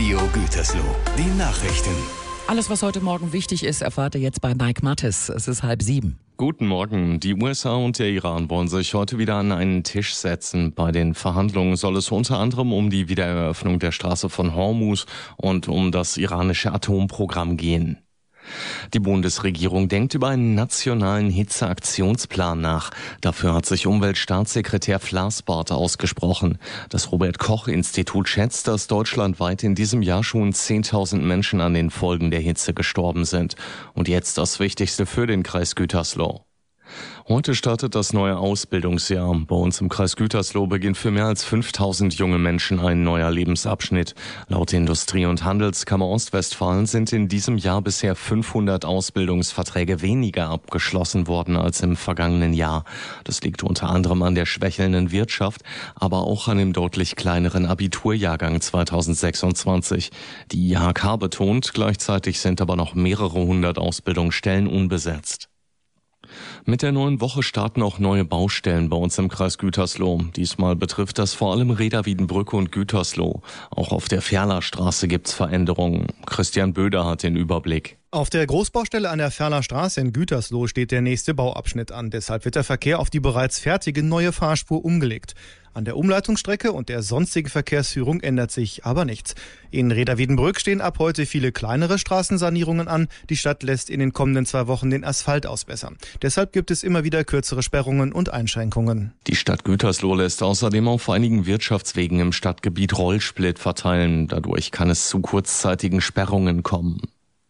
Radio Gütersloh. Die Nachrichten. Alles, was heute Morgen wichtig ist, erfahrt ihr jetzt bei Mike Mattes. Es ist 6:30. Guten Morgen. Die USA und der Iran wollen sich heute wieder an einen Tisch setzen. Bei den Verhandlungen soll es unter anderem um die Wiedereröffnung der Straße von Hormuz und um das iranische Atomprogramm gehen. Die Bundesregierung denkt über einen nationalen Hitzeaktionsplan nach. Dafür hat sich Umweltstaatssekretär Flassbart ausgesprochen. Das Robert-Koch-Institut schätzt, dass deutschlandweit in diesem Jahr schon 10.000 Menschen an den Folgen der Hitze gestorben sind. Und jetzt das Wichtigste für den Kreis Gütersloh. Heute startet das neue Ausbildungsjahr. Bei uns im Kreis Gütersloh beginnt für mehr als 5.000 junge Menschen ein neuer Lebensabschnitt. Laut Industrie- und Handelskammer Ostwestfalen sind in diesem Jahr bisher 500 Ausbildungsverträge weniger abgeschlossen worden als im vergangenen Jahr. Das liegt unter anderem an der schwächelnden Wirtschaft, aber auch an dem deutlich kleineren Abiturjahrgang 2026. Die IHK betont, gleichzeitig sind aber noch mehrere hundert Ausbildungsstellen unbesetzt. Mit der neuen Woche starten auch neue Baustellen bei uns im Kreis Gütersloh. Diesmal betrifft das vor allem Reda-Wiedenbrück und Gütersloh. Auch auf der Ferlerstraße gibt's Veränderungen. Christian Böder hat den Überblick. Auf der Großbaustelle an der Ferlerstraße in Gütersloh steht der nächste Bauabschnitt an. Deshalb wird der Verkehr auf die bereits fertige neue Fahrspur umgelegt. An der Umleitungsstrecke und der sonstigen Verkehrsführung ändert sich aber nichts. In Reda-Wiedenbrück stehen ab heute viele kleinere Straßensanierungen an. Die Stadt lässt in den kommenden 2 Wochen den Asphalt ausbessern. Deshalb gibt es immer wieder kürzere Sperrungen und Einschränkungen. Die Stadt Gütersloh lässt außerdem auf einigen Wirtschaftswegen im Stadtgebiet Rollsplit verteilen. Dadurch kann es zu kurzzeitigen Sperrungen kommen.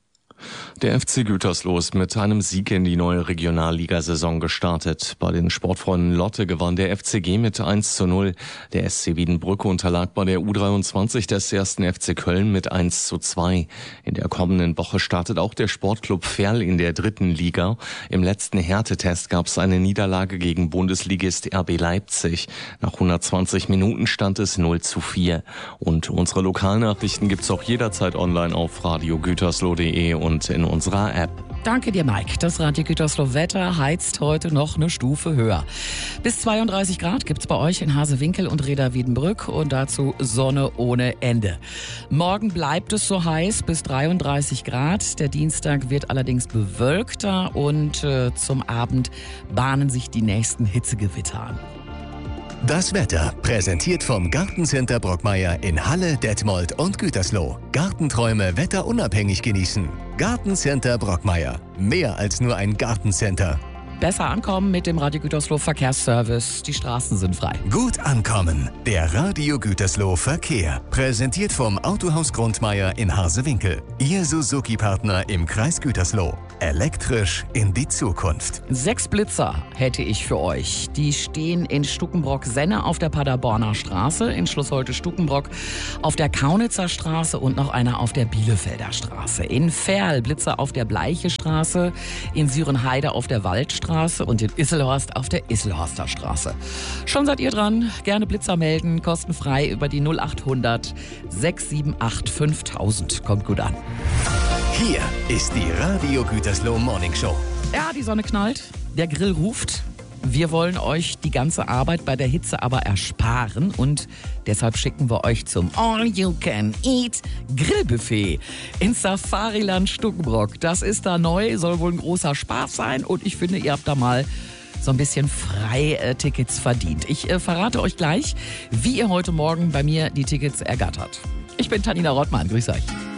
Der FC Gütersloh ist mit einem Sieg in die neue Regionalligasaison gestartet. Bei den Sportfreunden Lotte gewann der FCG mit 1:0. Der SC Wiedenbrück unterlag bei der U23 des 1. FC Köln mit 1:2. In der kommenden Woche startet auch der Sportclub Verl in der 3. Liga. Im letzten Härtetest gab es eine Niederlage gegen Bundesligist RB Leipzig. Nach 120 Minuten stand es 0:4. Und unsere Lokalnachrichten gibt's auch jederzeit online auf radiogütersloh.de und in unserer App. Danke dir, Mike. Das Radio Gütersloh Wetter heizt heute noch eine Stufe höher. Bis 32 Grad gibt's bei euch in Hasewinkel und Reda-Wiedenbrück und dazu Sonne ohne Ende. Morgen bleibt es so heiß bis 33 Grad. Der Dienstag wird allerdings bewölkter und zum Abend bahnen sich die nächsten Hitzegewitter an. Das Wetter präsentiert vom Gartencenter Brockmeier in Halle, Detmold und Gütersloh. Gartenträume wetterunabhängig genießen. Gartencenter Brockmeier. Mehr als nur ein Gartencenter. Besser ankommen mit dem Radio Gütersloh Verkehrsservice. Die Straßen sind frei. Gut ankommen. Der Radio Gütersloh Verkehr. Präsentiert vom Autohaus Grundmeier in Hasewinkel. Ihr Suzuki-Partner im Kreis Gütersloh. Elektrisch in die Zukunft. 6 Blitzer hätte ich für euch. Die stehen in Stuckenbrock-Senne auf der Paderborner Straße, in Schlossholte-Stuckenbrock auf der Kaunitzer Straße und noch einer auf der Bielefelder Straße. In Verl Blitzer auf der Bleiche Straße, in Sürenheide auf der Waldstraße und in Isselhorst auf der Isselhorster Straße. Schon seid ihr dran? Gerne Blitzer melden, kostenfrei über die 0800 678 5000. Kommt gut an. Hier ist die Radio Gütersloh Morning Show. Ja, die Sonne knallt, der Grill ruft. Wir wollen euch die ganze Arbeit bei der Hitze aber ersparen und deshalb schicken wir euch zum All-You-Can-Eat Grillbuffet ins Safariland Stuckenbrock. Das ist da neu, soll wohl ein großer Spaß sein und ich finde, ihr habt da mal so ein bisschen Freitickets verdient. Ich verrate euch gleich, wie ihr heute Morgen bei mir die Tickets ergattert. Ich bin Tanina Rottmann, grüß euch.